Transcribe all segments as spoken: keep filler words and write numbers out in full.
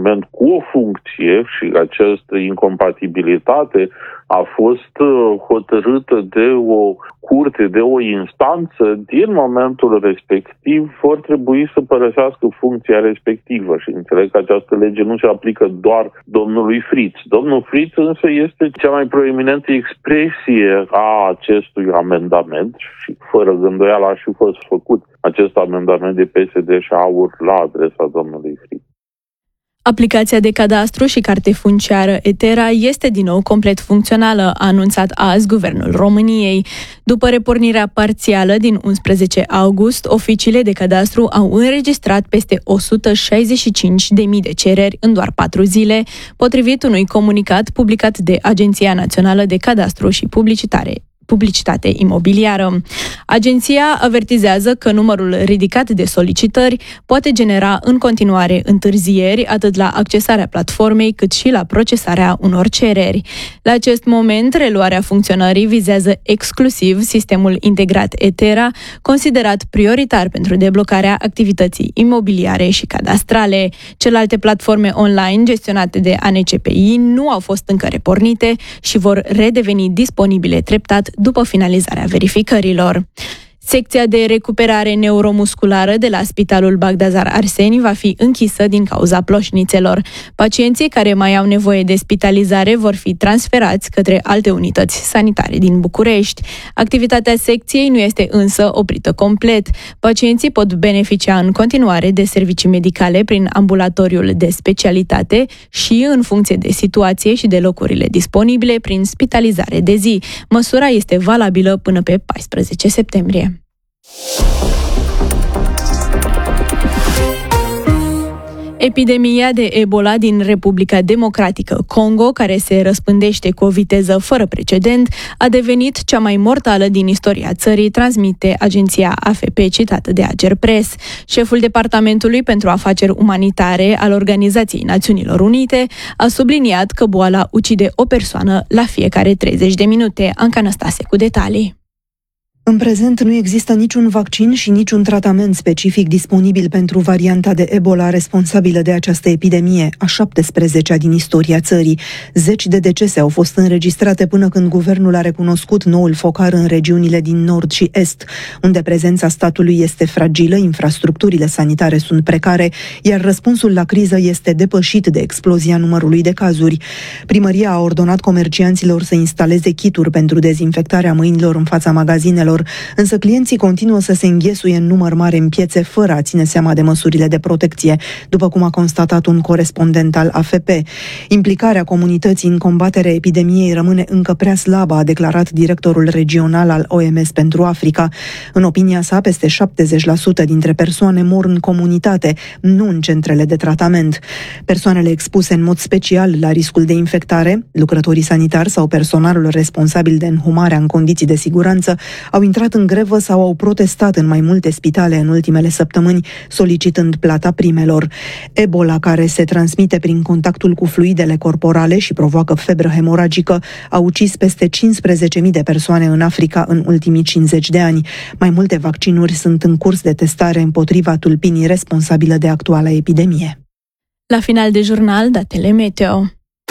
medicament cu o funcție și această incompatibilitate a fost hotărâtă de o curte, de o instanță, din momentul respectiv vor trebui să părăsească funcția respectivă și înțeleg că această lege nu se aplică doar domnului Fritz. Domnul Fritz însă este cea mai proeminentă expresie a acestui amendament și fără gânduială a și fost făcut acest amendament de P S D și AUR la adresa domnului Fritz. Aplicația de cadastru și carte funciară Etera este din nou complet funcțională, a anunțat azi Guvernul României. După repornirea parțială din unsprezece august, oficiile de cadastru au înregistrat peste o sută șaizeci și cinci de mii de cereri în doar patru zile, potrivit unui comunicat publicat de Agenția Națională de Cadastru și Publicitare. Publicitate imobiliară. Agenția avertizează că numărul ridicat de solicitări poate genera în continuare întârzieri atât la accesarea platformei cât și la procesarea unor cereri. La acest moment, reluarea funcționării vizează exclusiv sistemul integrat Etera, considerat prioritar pentru deblocarea activității imobiliare și cadastrale. Celelalte platforme online gestionate de A N C P I nu au fost încă repornite și vor redeveni disponibile treptat după finalizarea verificărilor. Secția de recuperare neuromusculară de la Spitalul Bagdazar Arseni va fi închisă din cauza ploșnițelor. Pacienții care mai au nevoie de spitalizare vor fi transferați către alte unități sanitare din București. Activitatea secției nu este însă oprită complet. Pacienții pot beneficia în continuare de servicii medicale prin ambulatoriul de specialitate și, în funcție de situație și de locurile disponibile, prin spitalizare de zi. Măsura este valabilă până pe paisprezece septembrie. Epidemia de Ebola din Republica Democratică Congo, care se răspândește cu o viteză fără precedent, a devenit cea mai mortală din istoria țării, transmite agenția A F P citată de Agerpres. Șeful Departamentului pentru Afaceri Umanitare al Organizației Națiunilor Unite a subliniat că boala ucide o persoană la fiecare treizeci de minute. Anca Năstase cu detalii. În prezent nu există niciun vaccin și niciun tratament specific disponibil pentru varianta de Ebola responsabilă de această epidemie, a șaptesprezecea din istoria țării. Zeci de decese au fost înregistrate până când guvernul a recunoscut noul focar în regiunile din nord și est, unde prezența statului este fragilă, infrastructurile sanitare sunt precare, iar răspunsul la criză este depășit de explozia numărului de cazuri. Primăria a ordonat comercianților să instaleze kituri pentru dezinfectarea mâinilor în fața magazinelor, însă clienții continuă să se înghesuie în număr mare în piețe fără a ține seama de măsurile de protecție, după cum a constatat un corespondent al A F P. Implicarea comunității în combaterea epidemiei rămâne încă prea slabă, a declarat directorul regional al O M S pentru Africa. În opinia sa, peste șaptezeci la sută dintre persoane mor în comunitate, nu în centrele de tratament. Persoanele expuse în mod special la riscul de infectare, lucrătorii sanitari sau personalul responsabil de înhumarea în condiții de siguranță, au intrat în grevă sau au protestat în mai multe spitale în ultimele săptămâni, solicitând plata primelor. Ebola, care se transmite prin contactul cu fluidele corporale și provoacă febră hemoragică, a ucis peste cincisprezece mii de persoane în Africa în ultimii cincizeci de ani. Mai multe vaccinuri sunt în curs de testare împotriva tulpinii responsabilă de actuala epidemie. La final de jurnal, datele meteo.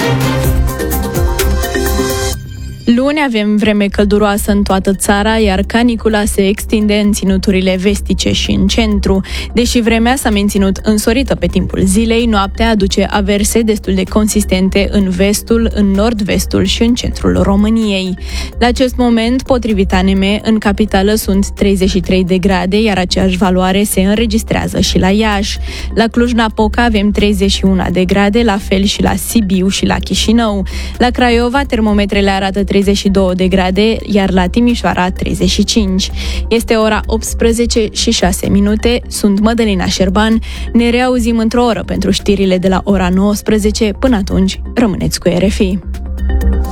Luni avem vreme călduroasă în toată țara, iar canicula se extinde în ținuturile vestice și în centru. Deși vremea s-a menținut însorită pe timpul zilei, noaptea aduce averse destul de consistente în vestul, în nord-vestul și în centrul României. La acest moment, potrivit A N M, în capitală sunt treizeci și trei de grade, iar aceeași valoare se înregistrează și la Iași. La Cluj-Napoca avem treizeci și unu de grade, la fel și la Sibiu și la Chișinău. La Craiova, termometrele arată treizeci și două de grade, iar la Timișoara treizeci și cinci. Este ora optsprezece și șase minute, sunt Mădălina Șerban. Ne reauzim într-o oră pentru știrile de la ora nouăsprezece. Până atunci, rămâneți cu R F I.